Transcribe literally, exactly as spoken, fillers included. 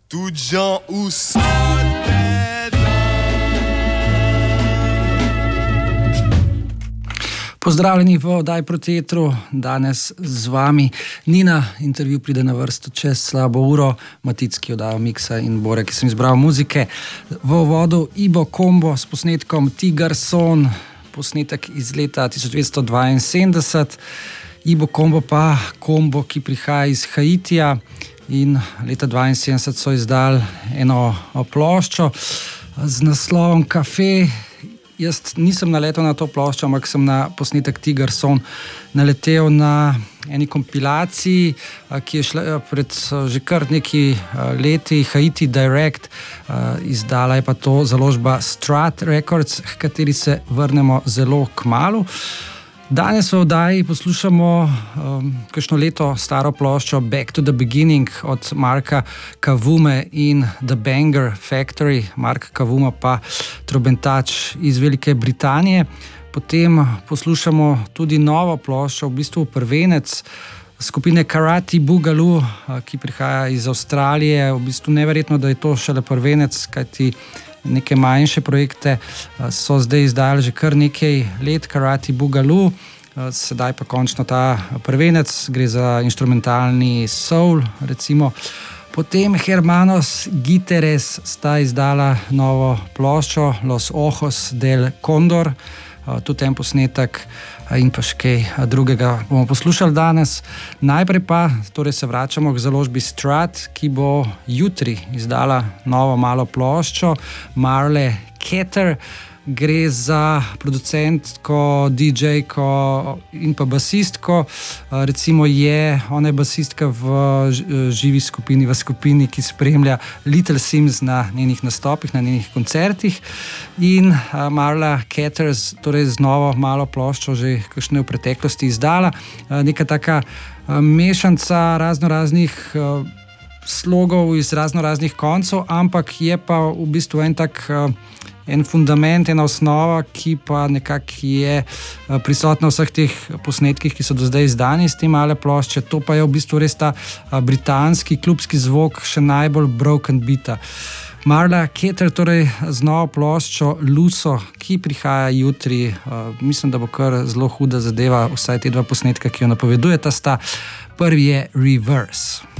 Toutes gens où sont les Pozdravljeni v oddaji Proti etru, danes z vami Nina. Intervju pride na vrsto čez slabo uro, Maticki oddajo Miksa in Bore, ki sem izbral muzike. V uvodu Ibo Combo s posnetkom Tiger Son, posnetek iz leta tisoč devetsto dvainsedemdeset. Ibo Combo pa kombo, ki prihaja iz Haitija in leta dvainsedemdeset so izdali eno ploščo z naslovom Kafe. Jaz nisem naletel na to ploščo, ampak sem na posnetek Tiger Son naletel na eni kompilaciji, ki je šla pred že kar neki leti, Haiti Direct, izdala je pa to založba Strat Records, h kateri se vrnemo zelo kmalu. Danes v oddaji poslušamo um, kakšno leto staro ploščo Back to the Beginning od Marka Kavume in The Banger Factory. Mark Kavuma pa trobentač iz Velike Britanije. Potem poslušamo tudi novo ploščo, v bistvu prvenec skupine Karate Boogaloo, ki prihaja iz Avstralije. V bistvu neverjetno, da je to šele prvenec, kajti neke manjše projekte so zdaj izdajali že kar nekaj let. Karate Boogaloo, sedaj pa končno ta prvenec, gre za instrumentalni soul recimo. Potem Hermanos Giteres sta izdala novo ploščo Los Ojos del Condor, tudi en posnetek in pa še kaj drugega bomo poslušali danes. Najprej pa torej se vračamo k založbi Strat, ki bo jutri izdala novo malo ploščo Marle Ketter. Gre za producentko, didžejko in pa basistko. Recimo je, ona je basistka v živi skupini, v skupini, ki spremlja Little Sims na njenih nastopih, na njenih koncertih. In Marla Ketter torej z novo malo ploščo že kakšne v preteklosti izdala. Neka taka mešanca razno raznih slogov iz razno raznih koncev, ampak je pa v bistvu en tak en fundament, ena osnova, ki pa nekako je prisotna v vseh teh posnetkih, ki so do zdaj izdani iz te male plošče. To pa je v bistvu res ta britanski klubski zvok, še najbolj broken beata. Marla Ketter torej z novo ploščo Luso, ki prihaja jutri. Mislim, da bo kar zelo huda zadeva, vsaj te dva posnetka, ki jo napovedujeta, sta. Prvi je Reverse.